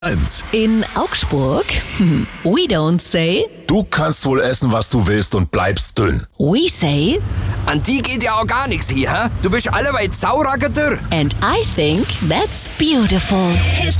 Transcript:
1. In Augsburg, we don't say, Du kannst wohl essen, was du willst und bleibst dünn. we say, An die geht ja auch gar nichts hier, hä? Du bist alleweit sauragger. and I think that's beautiful. Hit